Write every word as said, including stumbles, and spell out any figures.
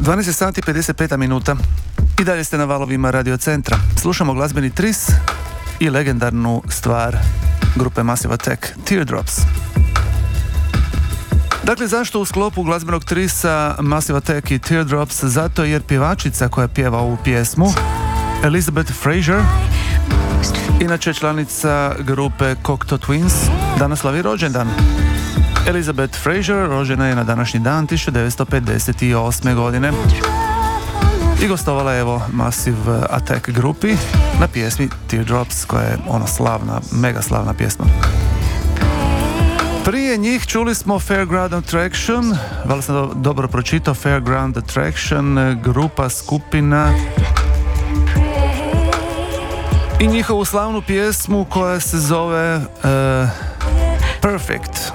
dvanaest sati pedeset pet minuta. I dalje ste na valovima Radio Centra. Slušamo glazbeni tris i legendarnu stvar grupe Massive Attack, Teardrops. Dakle, zašto u sklopu glazbenog trisa Massive Attack i Teardrops? Zato jer pjevačica koja pjeva ovu pjesmu, Elizabeth Fraser, inače članica grupe Cocteau Twins, danas slavi rođendan. Elizabeth Fraser rođena je na današnji dan tisuću devetsto pedeset osme. godine i gostovala je evo Massive Attack grupi na pjesmi Teardrops, koja je ona slavna, mega slavna pjesma. Prije njih čuli smo Fairground Attraction, valjda sam do, dobro pročitao, Fairground Attraction, grupa, skupina, i njihovu slavnu pjesmu koja se zove uh, Perfect.